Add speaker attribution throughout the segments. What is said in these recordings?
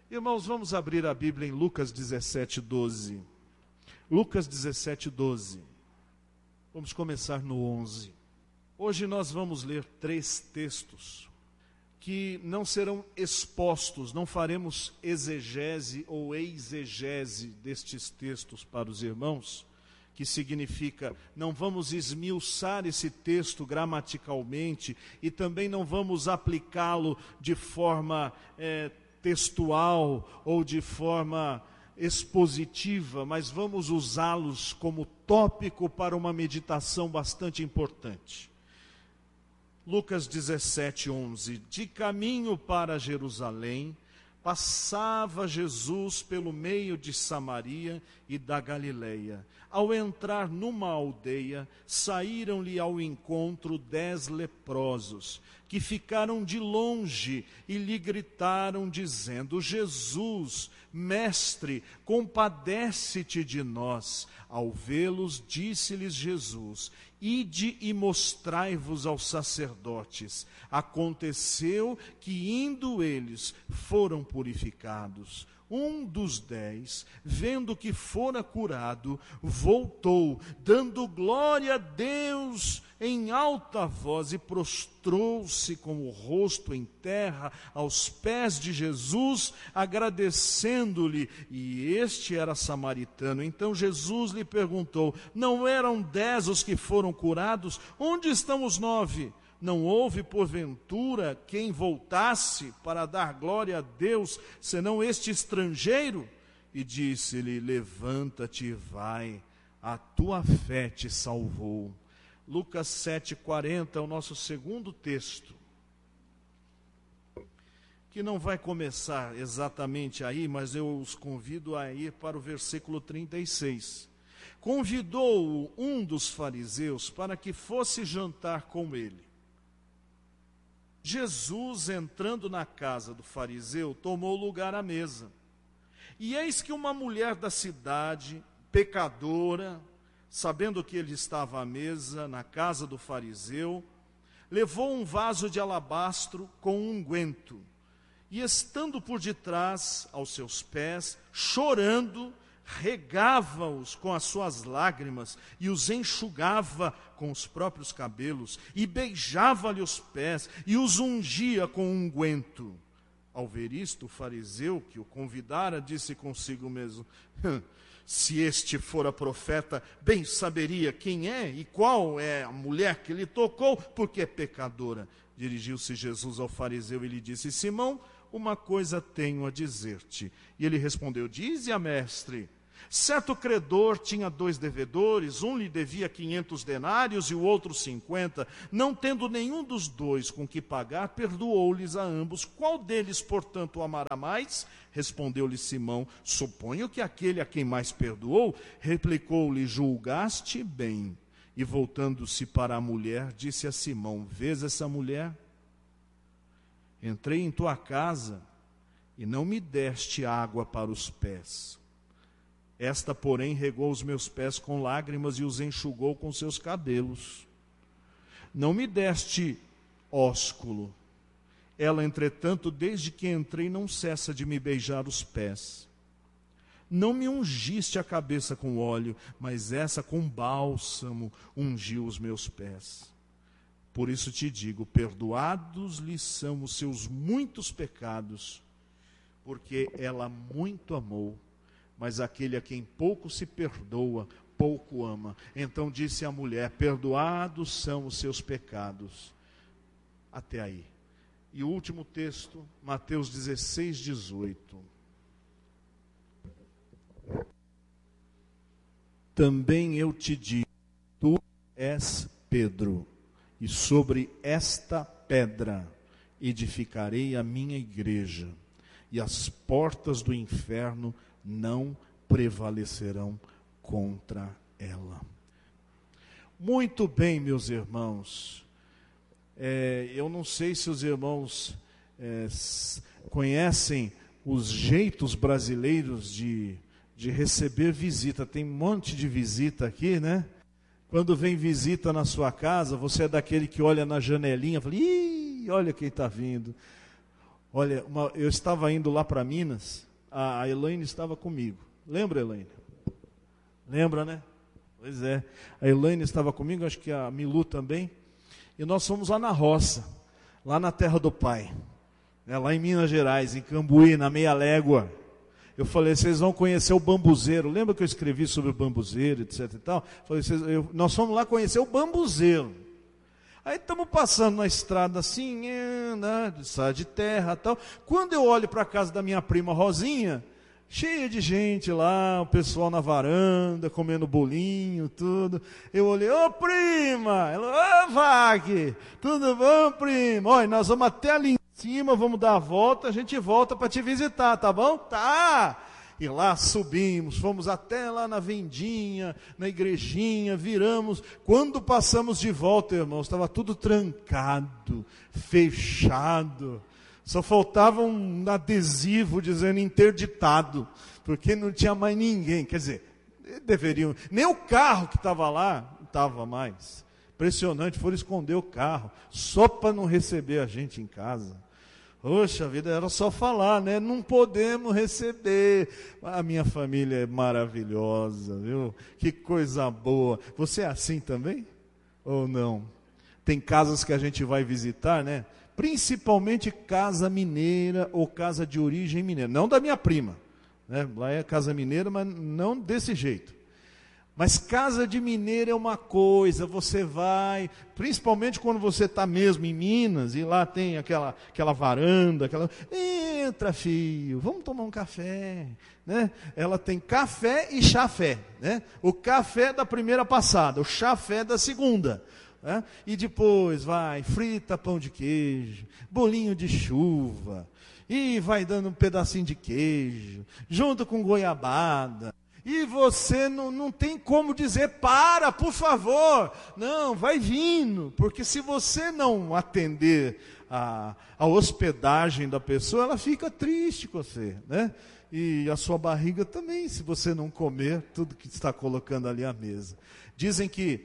Speaker 1: Irmãos, vamos abrir a Bíblia em Lucas 17, 12. Lucas 17, 12. Vamos começar no 11. Hoje nós vamos ler 3 textos que não serão expostos, não faremos exegese ou exegese destes textos para os irmãos, que significa, não vamos esmiuçar esse texto gramaticalmente e também não vamos aplicá-lo de forma textual ou de forma expositiva, mas vamos usá-los como tópico para uma meditação bastante importante. Lucas 17, 11. De caminho para Jerusalém, passava Jesus pelo meio de Samaria e da Galileia. Ao entrar numa aldeia, saíram-lhe ao encontro 10 leprosos, que ficaram de longe e lhe gritaram, dizendo: Jesus, mestre, compadece-te de nós. Ao vê-los, disse-lhes Jesus: Ide e mostrai-vos aos sacerdotes. Aconteceu que, indo eles, foram purificados. Um dos 10, vendo que fora curado, voltou, dando glória a Deus em alta voz, e prostrou-se com o rosto em terra aos pés de Jesus, agradecendo-lhe. E este era samaritano. Então Jesus lhe perguntou: não eram 10 os que foram curados? Onde estão os 9? Não houve, porventura, quem voltasse para dar glória a Deus, senão este estrangeiro? E disse-lhe: levanta-te e vai, a tua fé te salvou. Lucas 7,40 é o nosso segundo texto, que não vai começar exatamente aí, mas eu os convido a ir para o versículo 36. Convidou-o um dos fariseus para que fosse jantar com ele. Jesus, entrando na casa do fariseu, tomou lugar à mesa. E eis que uma mulher da cidade, pecadora, sabendo que ele estava à mesa na casa do fariseu, levou um vaso de alabastro com unguento, e estando por detrás aos seus pés, chorando, regava-os com as suas lágrimas e os enxugava com os próprios cabelos, e beijava-lhe os pés e os ungia com unguento. Ao ver isto, o fariseu que o convidara disse consigo mesmo: se este fora profeta, bem saberia quem é e qual é a mulher que lhe tocou, porque é pecadora. Dirigiu-se Jesus ao fariseu e lhe disse: Simão, uma coisa tenho a dizer-te. E ele respondeu: dize-a, mestre. Certo credor tinha 2 devedores, um lhe devia 500 denários e o outro 50. Não tendo nenhum dos 2 com que pagar, perdoou-lhes a ambos. Qual deles, portanto, o amará mais? Respondeu-lhe Simão: suponho que aquele a quem mais perdoou. Replicou-lhe: julgaste bem. E voltando-se para a mulher, disse a Simão: vês essa mulher? Entrei em tua casa e não me deste água para os pés. Esta, porém, regou os meus pés com lágrimas e os enxugou com seus cabelos. Não me deste ósculo. Ela, entretanto, desde que entrei, não cessa de me beijar os pés. Não me ungiste a cabeça com óleo, mas essa com bálsamo ungiu os meus pés. Por isso te digo, perdoados lhe são os seus muitos pecados, porque ela muito amou. Mas aquele a quem pouco se perdoa, pouco ama. Então disse a mulher: perdoados são os seus pecados. Até aí. E o último texto, Mateus 16, 18. Também eu te digo, tu és Pedro, e sobre esta pedra edificarei a minha igreja, e as portas do inferno não prevalecerão contra ela. Muito bem, meus irmãos. Eu não sei se os irmãos conhecem os jeitos brasileiros de receber visita. Tem um monte de visita aqui, né? Quando vem visita na sua casa, você é daquele que olha na janelinha e fala: ih, olha quem está vindo. Olha, eu estava indo lá para Minas, a Elaine estava comigo. Lembra, Elaine? Lembra, né? Pois é. A Elaine estava comigo, acho que a Milu também. E nós fomos lá na roça, lá na terra do pai. Lá em Minas Gerais, em Cambuí, na Meia Légua. Eu falei, vocês vão conhecer o bambuzeiro. Lembra que eu escrevi sobre o bambuzeiro, etc e tal? Falei, nós fomos lá conhecer o bambuzeiro. Aí estamos passando na estrada assim, estrada de terra e tal. Quando eu olho para a casa da minha prima Rosinha, cheia de gente lá, o pessoal na varanda, comendo bolinho, tudo. Eu olhei, ô prima! Ela, ô Vag, tudo bom, prima? Olha, nós vamos até ali em cima, vamos dar a volta, a gente volta para te visitar, tá bom? Tá! E lá subimos, fomos até lá na vendinha, na igrejinha, viramos. Quando passamos de volta, irmãos, estava tudo trancado, fechado. Só faltava um adesivo dizendo interditado, porque não tinha mais ninguém. Quer dizer, deveriam, nem o carro que estava lá, não estava mais. Impressionante, foram esconder o carro, só para não receber a gente em casa. Poxa vida, era só falar, né? Não podemos receber. A minha família é maravilhosa, viu? Que coisa boa. Você é assim também? Ou não? Tem casas que a gente vai visitar, né? Principalmente casa mineira ou casa de origem mineira. Não da minha prima, né? Lá é casa mineira, mas não desse jeito. Mas casa de mineiro é uma coisa, você vai, principalmente quando você está mesmo em Minas, e lá tem aquela varanda, entra filho, vamos tomar um café, né? Ela tem café e chafé, né? O café da primeira passada, o chafé da segunda, né? E depois vai, frita pão de queijo, bolinho de chuva, e vai dando um pedacinho de queijo, junto com goiabada. E você não tem como dizer, para, por favor. Não, vai vindo. Porque se você não atender a hospedagem da pessoa, ela fica triste com você, né? E a sua barriga também, se você não comer tudo que está colocando ali à mesa. Dizem que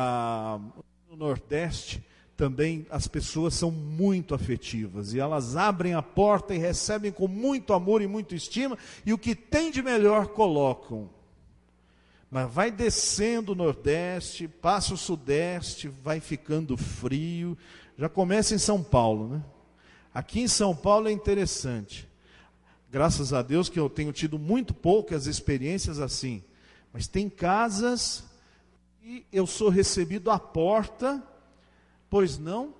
Speaker 1: no Nordeste também as pessoas são muito afetivas. E elas abrem a porta e recebem com muito amor e muita estima. E o que tem de melhor colocam. Mas vai descendo o Nordeste, passa o Sudeste, vai ficando frio. Já começa em São Paulo, né? Aqui em São Paulo é interessante. Graças a Deus que eu tenho tido muito poucas experiências assim. Mas tem casas e eu sou recebido à porta. Pois não,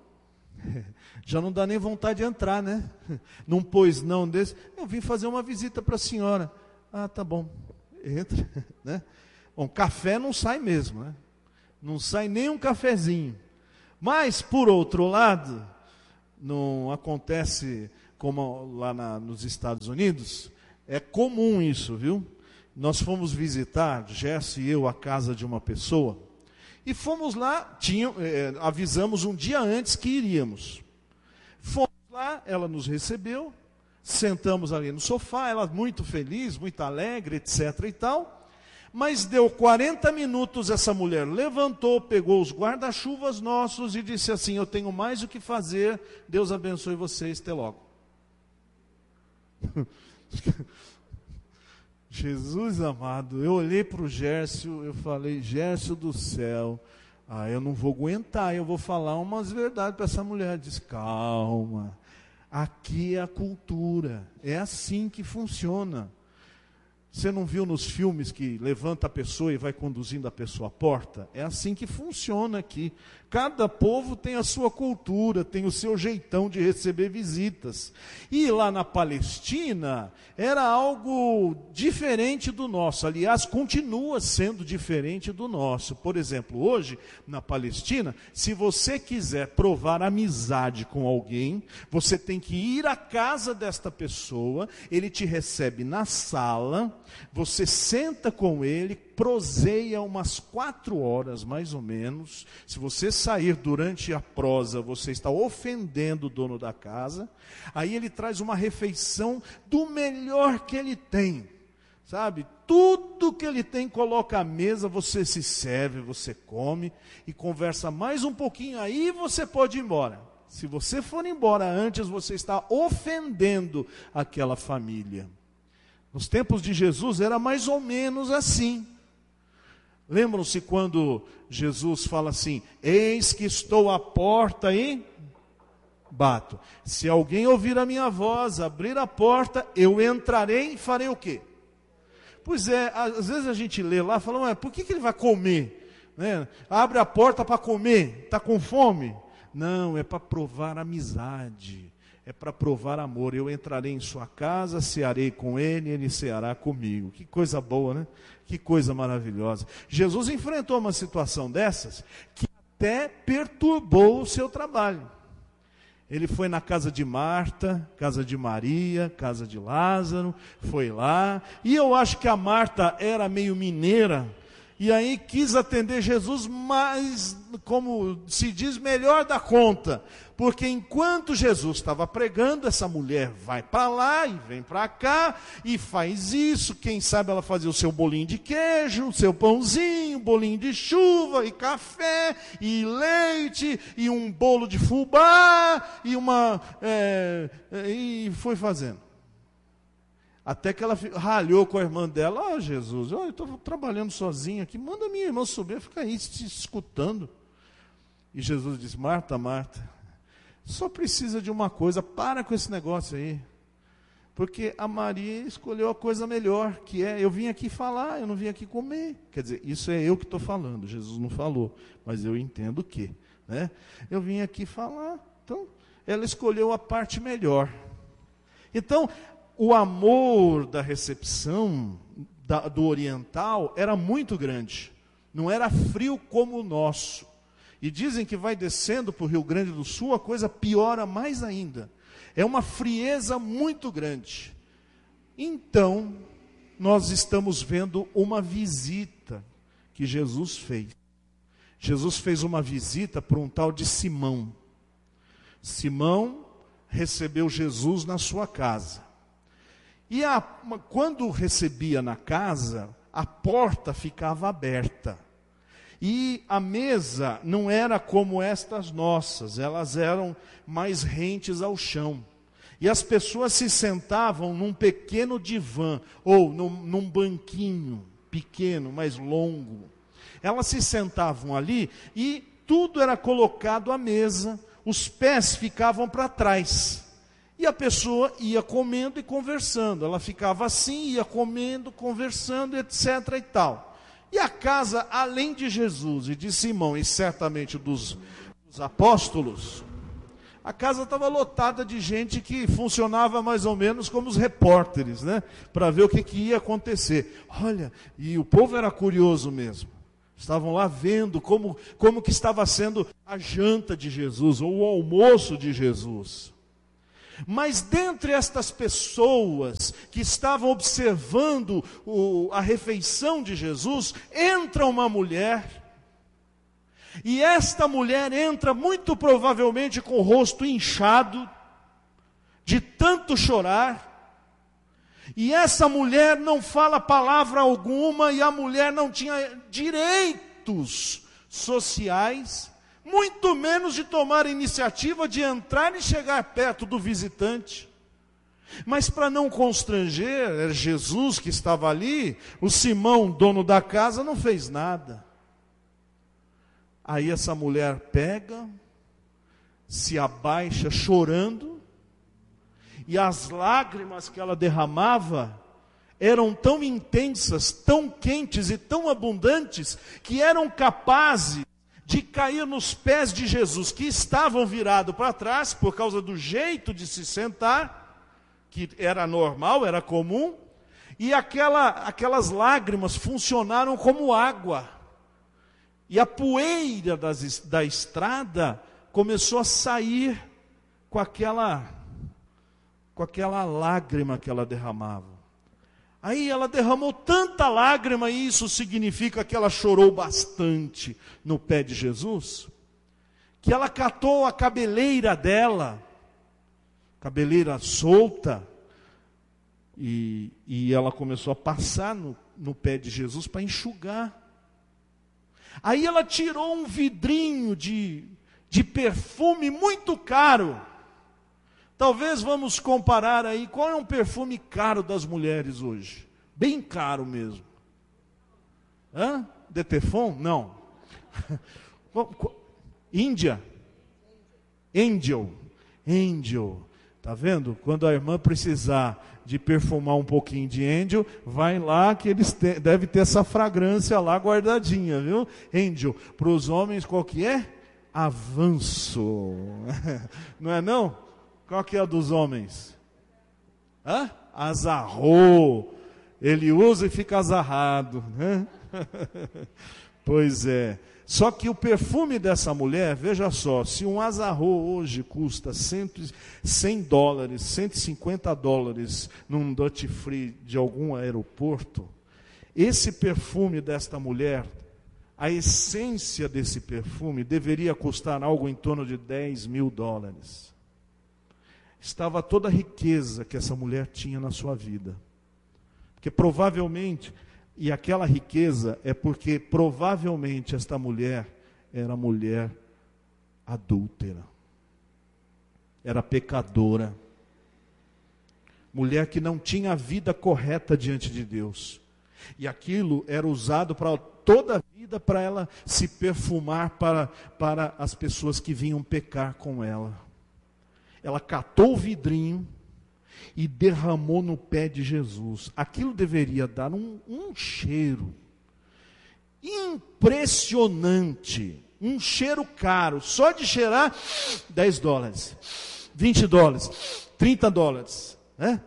Speaker 1: já não dá nem vontade de entrar, né? Num pois não desse, eu vim fazer uma visita para a senhora. Ah, tá bom, entra, né? Bom, café não sai mesmo, né? Não sai nem um cafezinho. Mas, por outro lado, não acontece como lá nos Estados Unidos, é comum isso, viu? Nós fomos visitar, Gerson e eu, a casa de uma pessoa, e fomos lá, avisamos um dia antes que iríamos. Fomos lá, ela nos recebeu, sentamos ali no sofá, ela muito feliz, muito alegre, etc. e tal. Mas deu 40 minutos, essa mulher levantou, pegou os guarda-chuvas nossos e disse assim, eu tenho mais o que fazer, Deus abençoe vocês, até logo. Jesus amado, eu olhei para o Gércio, eu falei, Gércio do céu, eu não vou aguentar, eu vou falar umas verdades para essa mulher. Diz, calma, aqui é a cultura, é assim que funciona. Você não viu nos filmes que levanta a pessoa e vai conduzindo a pessoa à porta? É assim que funciona aqui. Cada povo tem a sua cultura, tem o seu jeitão de receber visitas. E lá na Palestina era algo diferente do nosso. Aliás, continua sendo diferente do nosso. Por exemplo, hoje, na Palestina, se você quiser provar amizade com alguém, você tem que ir à casa desta pessoa, ele te recebe na sala, você senta com ele, proseia umas 4 horas mais ou menos. Se você sair durante a prosa, você está ofendendo o dono da casa. Aí ele traz uma refeição do melhor que ele tem, sabe? Tudo que ele tem coloca à mesa, você se serve, você come e conversa mais um pouquinho, aí você pode ir embora. Se você for embora antes, você está ofendendo aquela família. Nos tempos de Jesus era mais ou menos assim. Lembram-se quando Jesus fala assim: eis que estou à porta e bato. Se alguém ouvir a minha voz, abrir a porta, eu entrarei e farei o quê? Pois é, às vezes a gente lê lá e fala: ué, por que ele vai comer? Né? Abre a porta para comer, está com fome? Não, é para provar amizade, é para provar amor. Eu entrarei em sua casa, cearei com ele, ele ceará comigo. Que coisa boa, né? Que coisa maravilhosa. Jesus enfrentou uma situação dessas que até perturbou o seu trabalho. Ele foi na casa de Marta, casa de Maria, casa de Lázaro, foi lá. E eu acho que a Marta era meio mineira, e aí quis atender Jesus, mas, como se diz, melhor da conta. Porque enquanto Jesus estava pregando, essa mulher vai para lá e vem para cá, e faz isso. Quem sabe ela fazia o seu bolinho de queijo, o seu pãozinho, bolinho de chuva, e café, e leite, e um bolo de fubá, e foi fazendo. Até que ela ralhou com a irmã dela: ó, Jesus, eu estou trabalhando sozinha aqui, manda minha irmã subir, fica aí te escutando. E Jesus disse: Marta, Marta, só precisa de uma coisa, para com esse negócio aí. Porque a Maria escolheu a coisa melhor, que é: eu vim aqui falar, eu não vim aqui comer. Quer dizer, isso é eu que estou falando, Jesus não falou, mas eu entendo que, né? Eu vim aqui falar, então ela escolheu a parte melhor. Então, o amor da recepção do oriental era muito grande, não era frio como o nosso. E dizem que vai descendo para o Rio Grande do Sul, a coisa piora mais ainda. É uma frieza muito grande. Então, nós estamos vendo uma visita que Jesus fez. Jesus fez uma visita para um tal de Simão. Simão recebeu Jesus na sua casa. E quando recebia na casa, a porta ficava aberta. E a mesa não era como estas nossas, elas eram mais rentes ao chão. E as pessoas se sentavam num pequeno divã, ou num banquinho pequeno, mais longo. Elas se sentavam ali e tudo era colocado à mesa, os pés ficavam para trás. E a pessoa ia comendo e conversando. Ela ficava assim, ia comendo, conversando, etc. e tal. E a casa, além de Jesus e de Simão, e certamente dos apóstolos, a casa estava lotada de gente que funcionava mais ou menos como os repórteres, né? Para ver o que ia acontecer. Olha, e o povo era curioso mesmo. Estavam lá vendo como que estava sendo a janta de Jesus, ou o almoço de Jesus. Mas dentre estas pessoas que estavam observando a refeição de Jesus, entra uma mulher. E esta mulher entra muito provavelmente com o rosto inchado, de tanto chorar. E essa mulher não fala palavra alguma, e a mulher não tinha direitos sociais, muito menos de tomar a iniciativa de entrar e chegar perto do visitante. Mas para não constranger Jesus que estava ali, o Simão, dono da casa, não fez nada. Aí essa mulher pega, se abaixa chorando, e as lágrimas que ela derramava eram tão intensas, tão quentes e tão abundantes, que eram capazes de cair nos pés de Jesus, que estavam virados para trás, por causa do jeito de se sentar, que era normal, era comum, e aquelas lágrimas funcionaram como água. E a poeira da estrada começou a sair com aquela lágrima que ela derramava. Aí ela derramou tanta lágrima, e isso significa que ela chorou bastante no pé de Jesus, que ela catou a cabeleira dela, cabeleira solta, e ela começou a passar no pé de Jesus para enxugar. Aí ela tirou um vidrinho de de perfume muito caro. Talvez vamos comparar aí, qual é um perfume caro das mulheres hoje? Bem caro mesmo. Detefon? Não. Índia? Angel. Tá vendo? Quando a irmã precisar de perfumar um pouquinho de Angel, vai lá que eles devem ter essa fragrância lá guardadinha, viu? Angel. Para os homens, qual que é? Avanço. Não é não? Qual que é a dos homens? Azarro. Ele usa e fica azarrado, né? Pois é. Só que o perfume dessa mulher, veja só, se um azarro hoje custa $100, $150 num duty free de algum aeroporto, esse perfume desta mulher, a essência desse perfume deveria custar algo em torno de $10.000. Estava toda a riqueza que essa mulher tinha na sua vida. Porque provavelmente... E aquela riqueza é porque provavelmente esta mulher era mulher adúltera. Era pecadora. Mulher que não tinha a vida correta diante de Deus. E aquilo era usado para toda a vida para ela se perfumar para as pessoas que vinham pecar com ela. Ela catou o vidrinho e derramou no pé de Jesus. Aquilo deveria dar um cheiro impressionante, um cheiro caro, só de cheirar $10, $20, $30, né?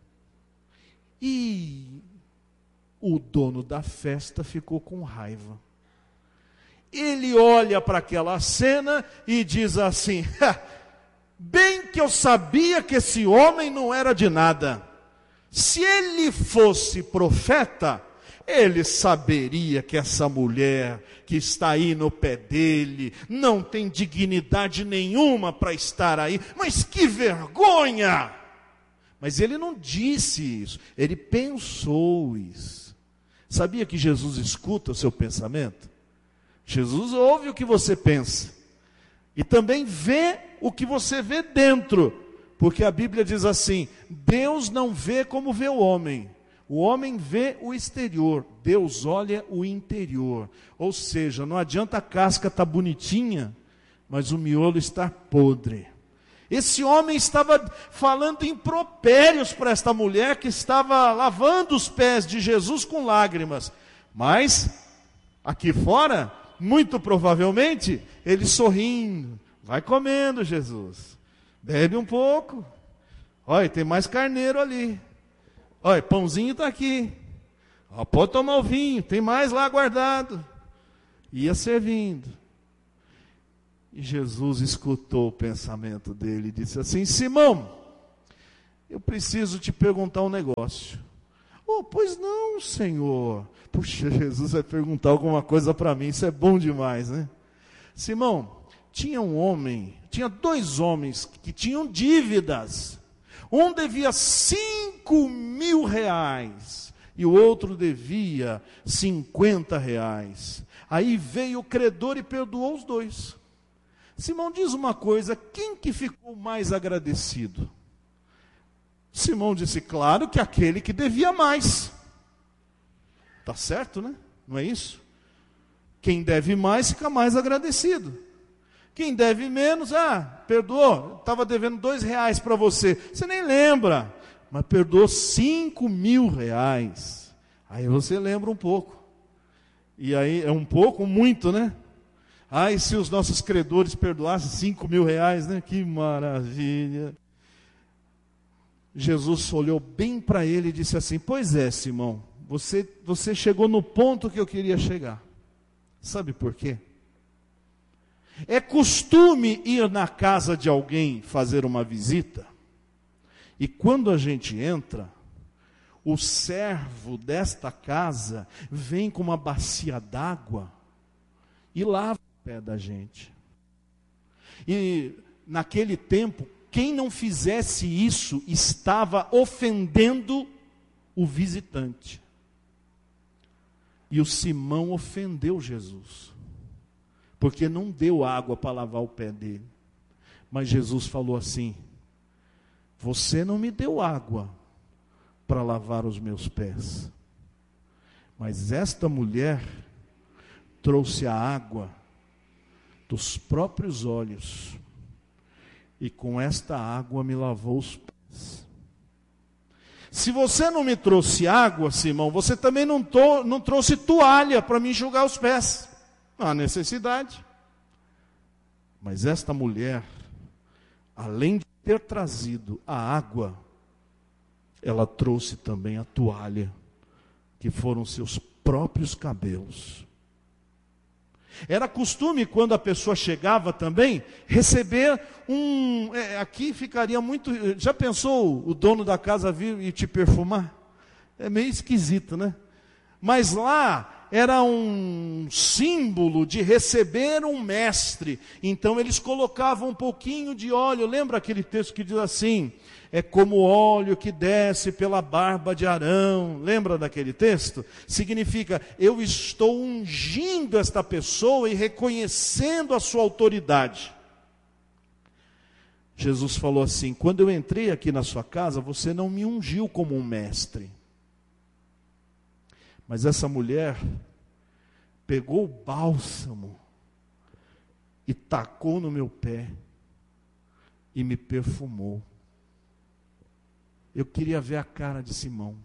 Speaker 1: E o dono da festa ficou com raiva. Ele olha para aquela cena e diz assim: bem que eu sabia que esse homem não era de nada. Se ele fosse profeta, ele saberia que essa mulher que está aí no pé dele não tem dignidade nenhuma para estar aí. Mas que vergonha! Mas ele não disse isso, ele pensou isso. Sabia que Jesus escuta o seu pensamento? Jesus ouve o que você pensa. E também vê o que você vê dentro. Porque a Bíblia diz assim: Deus não vê como vê o homem. O homem vê o exterior, Deus olha o interior. Ou seja, não adianta a casca estar bonitinha, mas o miolo está podre. Esse homem estava falando impropérios para esta mulher que estava lavando os pés de Jesus com lágrimas. Mas, aqui fora, muito provavelmente, ele sorrindo: vai comendo, Jesus, bebe um pouco, olha, tem mais carneiro ali, olha, pãozinho está aqui, ó, pode tomar o vinho, tem mais lá guardado. Ia servindo. E Jesus escutou o pensamento dele e disse assim: Simão, eu preciso te perguntar um negócio. Oh, pois não, Senhor. Puxa, Jesus vai perguntar alguma coisa para mim, isso é bom demais, né? Simão, tinha dois homens que tinham dívidas. Um devia R$5.000 e o outro devia R$50. Aí veio o credor e perdoou os dois. Simão, diz uma coisa, quem que ficou mais agradecido? Simão disse: claro que aquele que devia mais. Tá certo, né? Não é isso? Quem deve mais fica mais agradecido. Quem deve menos, perdoou, estava devendo R$2 para você. Você nem lembra, mas perdoou R$5.000. Aí você lembra um pouco. E aí é um pouco, muito, né? E se os nossos credores perdoassem R$5.000, né? Que maravilha. Jesus olhou bem para ele e disse assim: pois é, Simão, você chegou no ponto que eu queria chegar. Sabe por quê? É costume ir na casa de alguém fazer uma visita, e quando a gente entra, o servo desta casa vem com uma bacia d'água e lava o pé da gente. E naquele tempo, quem não fizesse isso estava ofendendo o visitante. E o Simão ofendeu Jesus. porque não deu água para lavar o pé dele. Mas Jesus falou assim: você não me deu água para lavar os meus pés, mas esta mulher trouxe a água dos próprios olhos, e com esta água me lavou os pés. Se você não me trouxe água, Simão, você também não trouxe toalha para me enxugar os pés. Não há necessidade. Mas esta mulher, além de ter trazido a água, ela trouxe também a toalha, que foram seus próprios cabelos. Era costume, quando a pessoa chegava também, receber aqui ficaria muito... Já pensou o dono da casa vir e te perfumar? É meio esquisito, né? Mas lá era um símbolo de receber um mestre. Então eles colocavam um pouquinho de óleo. Lembra aquele texto que diz assim: é como óleo que desce pela barba de Arão. Lembra daquele texto? Significa, eu estou ungindo esta pessoa e reconhecendo a sua autoridade. Jesus falou assim: quando eu entrei aqui na sua casa, você não me ungiu como um mestre. Mas essa mulher pegou o bálsamo e tacou no meu pé e me perfumou. Eu queria ver a cara de Simão.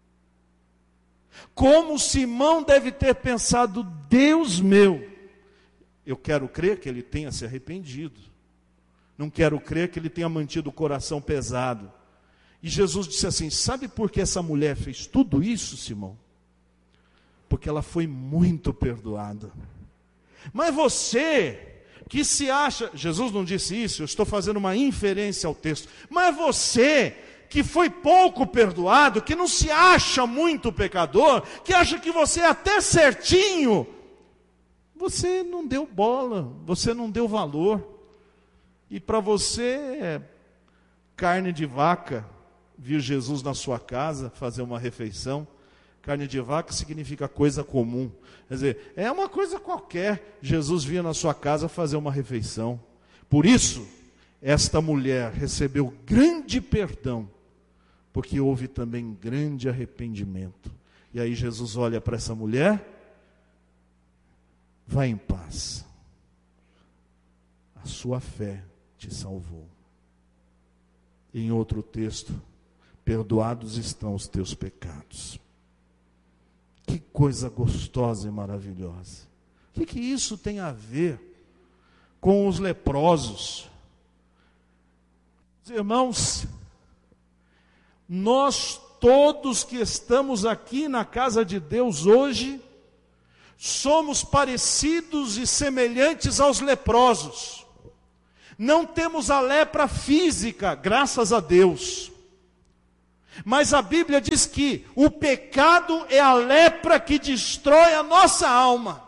Speaker 1: Como Simão deve ter pensado: Deus meu, eu quero crer que ele tenha se arrependido. Não quero crer que ele tenha mantido o coração pesado. E Jesus disse assim: sabe por que essa mulher fez tudo isso, Simão? Porque ela foi muito perdoada. Mas você, que se acha... Jesus não disse isso, eu estou fazendo uma inferência ao texto. Mas você, que foi pouco perdoado, que não se acha muito pecador, que acha que você é até certinho, você não deu bola, você não deu valor. E para você, carne de vaca, vir Jesus na sua casa fazer uma refeição. Carne de vaca significa coisa comum. Quer dizer, é uma coisa qualquer. Jesus vinha na sua casa fazer uma refeição. Por isso, esta mulher recebeu grande perdão, porque houve também grande arrependimento. E aí Jesus olha para essa mulher: vai em paz, a sua fé te salvou. Em outro texto: perdoados estão os teus pecados. Que coisa gostosa e maravilhosa. O que isso tem a ver com os leprosos? Irmãos, nós todos que estamos aqui na casa de Deus hoje, somos parecidos e semelhantes aos leprosos. Não temos a lepra física, graças a Deus. Mas a Bíblia diz que o pecado é a lepra que destrói a nossa alma.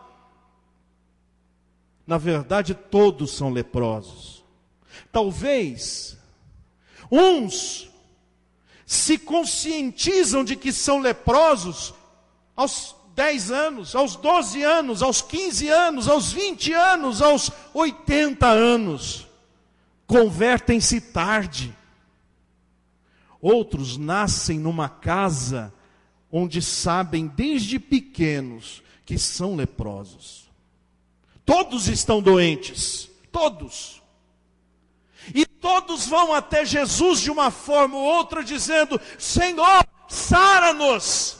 Speaker 1: Na verdade, todos são leprosos. Talvez uns se conscientizam de que são leprosos aos 10 anos, aos 12 anos, aos 15 anos, aos 20 anos, aos 80 anos. Convertem-se tarde. Outros nascem numa casa onde sabem desde pequenos que são leprosos. Todos estão doentes, todos. E todos vão até Jesus de uma forma ou outra dizendo: Senhor, sara-nos.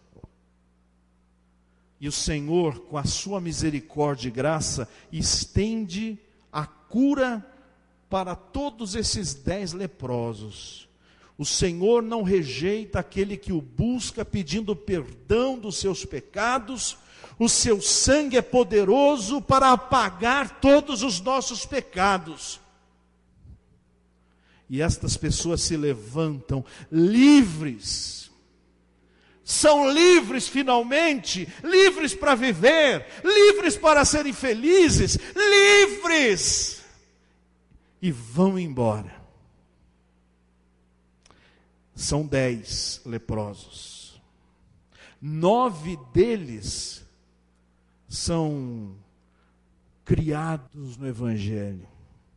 Speaker 1: E o Senhor, com a sua misericórdia e graça, estende a cura para todos esses 10 leprosos. O Senhor não rejeita aquele que o busca pedindo perdão dos seus pecados. O seu sangue é poderoso para apagar todos os nossos pecados. E estas pessoas se levantam livres. São livres finalmente, livres para viver, livres para serem felizes, livres. E vão embora. São 10 leprosos. 9 deles são criados no Evangelho,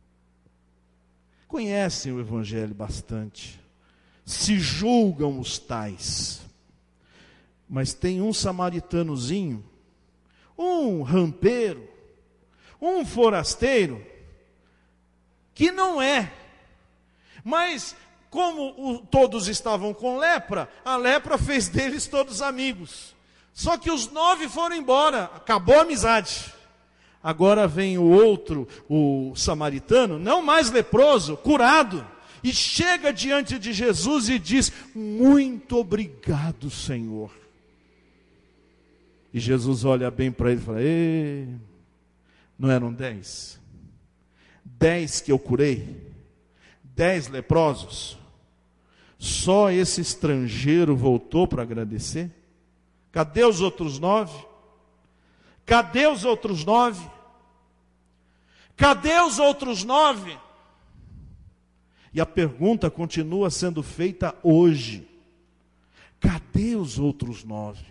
Speaker 1: conhecem o Evangelho bastante, se julgam os tais, mas tem um samaritanozinho, um rampeiro, um forasteiro, que não é, mas como todos estavam com lepra, a lepra fez deles todos amigos. Só que os 9 foram embora, acabou a amizade. Agora vem o outro, o samaritano, não mais leproso, curado, e chega diante de Jesus e diz: muito obrigado, Senhor. E Jesus olha bem para ele e fala: não eram 10? 10 que eu curei? 10 leprosos? Só esse estrangeiro voltou para agradecer? Cadê os outros 9? Cadê os outros 9? Cadê os outros 9? E a pergunta continua sendo feita hoje: cadê os outros 9?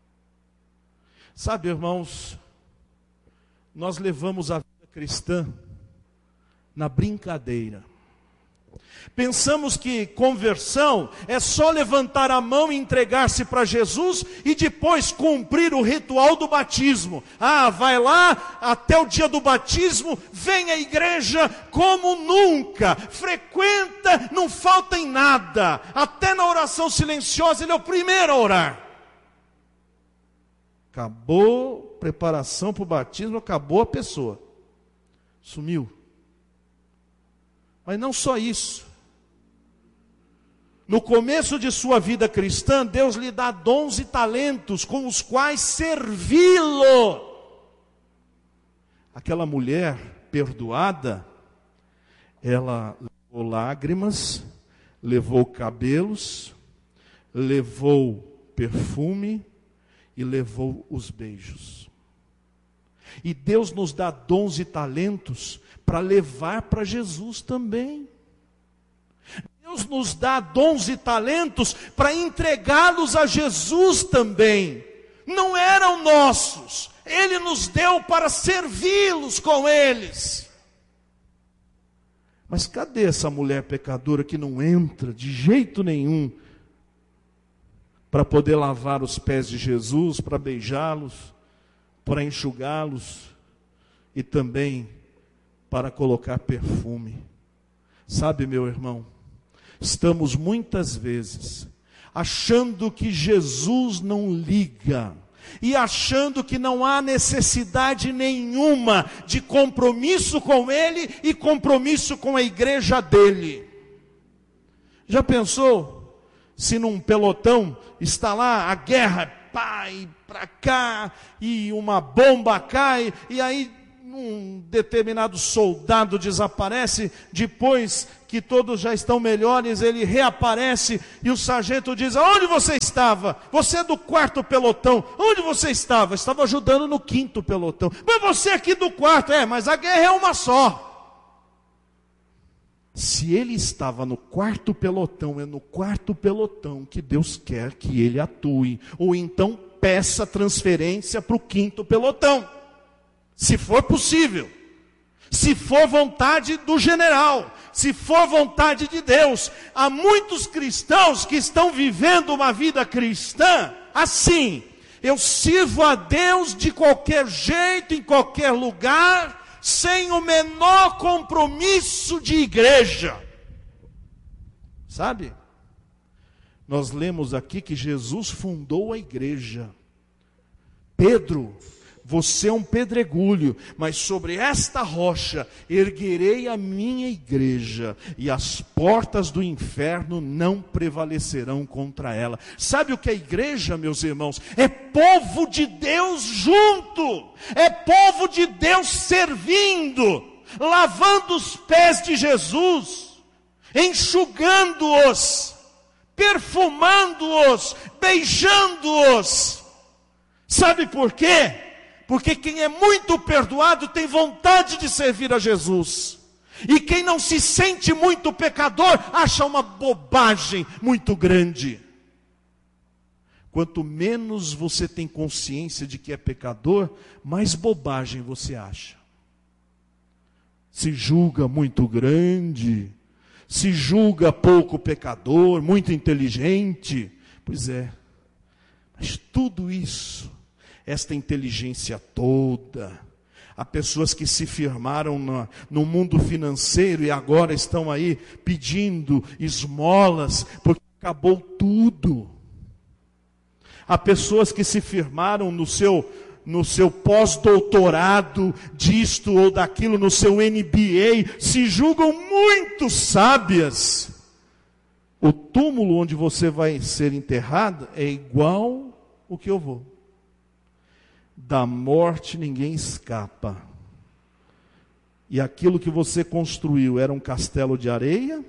Speaker 1: Sabe, irmãos, nós levamos a vida cristã na brincadeira. Pensamos que conversão é só levantar a mão e entregar-se para Jesus e depois cumprir o ritual do batismo. Vai lá até o dia do batismo, vem à igreja como nunca, frequenta, não falta em nada. Até na oração silenciosa ele é o primeiro a orar. Acabou a preparação para o batismo, acabou a pessoa. Sumiu. Mas não só isso. No começo de sua vida cristã, Deus lhe dá dons e talentos com os quais servi-lo. Aquela mulher perdoada, ela levou lágrimas, levou cabelos, levou perfume e levou os beijos. E Deus nos dá dons e talentos para levar para Jesus também. Deus nos dá dons e talentos para entregá-los a Jesus também. Não eram nossos, Ele nos deu para servi-los com eles. Mas cadê essa mulher pecadora que não entra de jeito nenhum para poder lavar os pés de Jesus, para beijá-los, para enxugá-los e também para colocar perfume? Sabe, meu irmão, estamos muitas vezes achando que Jesus não liga e achando que não há necessidade nenhuma de compromisso com Ele e compromisso com a igreja dele. Já pensou se num pelotão está lá a guerra, pai para cá, e uma bomba cai, e aí um determinado soldado desaparece, depois que todos já estão melhores, ele reaparece, e o sargento diz: aonde você estava? Você é do 4º pelotão. Onde você estava? Estava ajudando no 5º pelotão. Mas você aqui do 4º, mas a guerra é uma só. Se ele estava no 4º pelotão, é no 4º pelotão que Deus quer que ele atue, ou então peça transferência para o 5º pelotão. Se for possível, se for vontade do general, se for vontade de Deus. Há muitos cristãos que estão vivendo uma vida cristã assim: eu sirvo a Deus de qualquer jeito, em qualquer lugar, sem o menor compromisso de igreja. Sabe? Nós lemos aqui que Jesus fundou a igreja. Pedro: você é um pedregulho, mas sobre esta rocha erguerei a minha igreja, e as portas do inferno não prevalecerão contra ela. Sabe o que é igreja, meus irmãos? É povo de Deus junto, é povo de Deus servindo, lavando os pés de Jesus, enxugando-os, perfumando-os, beijando-os. Sabe por quê? Porque quem é muito perdoado tem vontade de servir a Jesus. E quem não se sente muito pecador, acha uma bobagem muito grande. Quanto menos você tem consciência de que é pecador, mais bobagem você acha. se julga muito grande, se julga pouco pecador, muito inteligente. Pois é, mas tudo isso, esta inteligência toda, há pessoas que se firmaram no mundo financeiro e agora estão aí pedindo esmolas, porque acabou tudo. Há pessoas que se firmaram no seu pós-doutorado disto ou daquilo, no seu MBA, se julgam muito sábias. O túmulo onde você vai ser enterrado é igual o que eu vou. Da morte ninguém escapa. E aquilo que você construiu era um castelo de areia?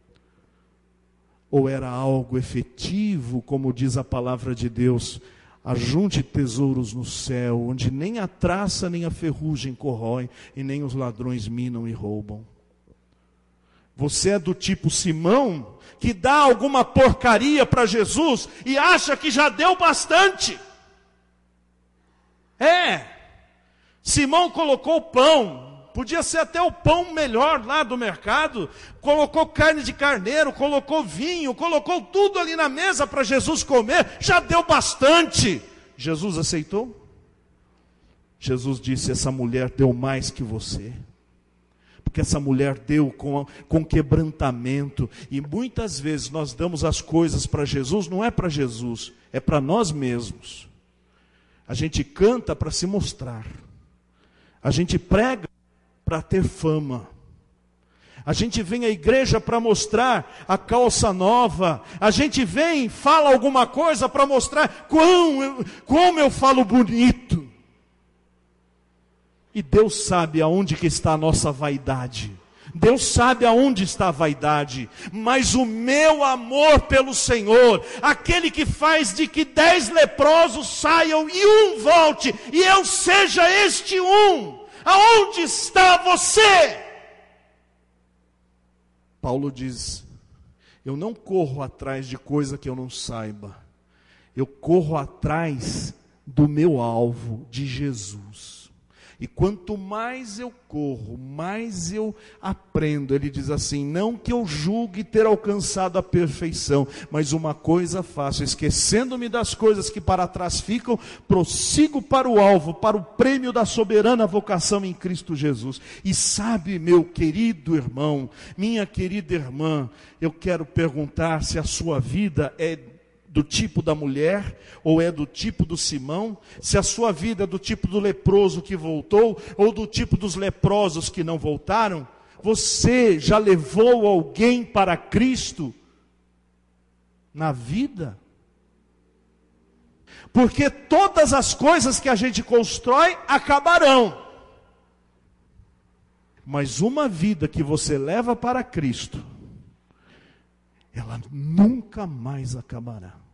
Speaker 1: Ou era algo efetivo, como diz a palavra de Deus? Ajunte tesouros no céu, onde nem a traça nem a ferrugem corrói, e nem os ladrões minam e roubam. Você é do tipo Simão, que dá alguma porcaria para Jesus e acha que já deu bastante. Simão colocou pão, podia ser até o pão melhor lá do mercado, colocou carne de carneiro, colocou vinho, colocou tudo ali na mesa para Jesus comer, já deu bastante. Jesus aceitou? Jesus disse: essa mulher deu mais que você. Porque essa mulher deu com quebrantamento. E muitas vezes nós damos as coisas para Jesus, não é para Jesus, é para nós mesmos. A gente canta para se mostrar. A gente prega para ter fama. A gente vem à igreja para mostrar a calça nova. A gente vem, fala alguma coisa para mostrar como eu falo bonito. E Deus sabe aonde que está a nossa vaidade. Deus sabe aonde está a vaidade. Mas o meu amor pelo Senhor, aquele que faz de que 10 leprosos saiam e um volte, e eu seja este um, aonde está você? Paulo diz: eu não corro atrás de coisa que eu não saiba. Eu corro atrás do meu alvo, de Jesus. E quanto mais eu corro, mais eu aprendo. Ele diz assim: não que eu julgue ter alcançado a perfeição, mas uma coisa faço, esquecendo-me das coisas que para trás ficam, prossigo para o alvo, para o prêmio da soberana vocação em Cristo Jesus. E sabe, meu querido irmão, minha querida irmã, eu quero perguntar se a sua vida é do tipo da mulher, ou é do tipo do Simão, se a sua vida é do tipo do leproso que voltou, ou do tipo dos leprosos que não voltaram. Você já levou alguém para Cristo na vida? Porque todas as coisas que a gente constrói acabarão. Mas uma vida que você leva para Cristo, ela nunca mais acabará.